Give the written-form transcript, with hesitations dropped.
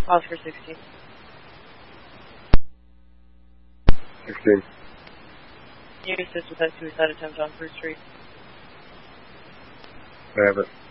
Oscar 16. 16. You assist with that suicide attempt on First Street. I have it.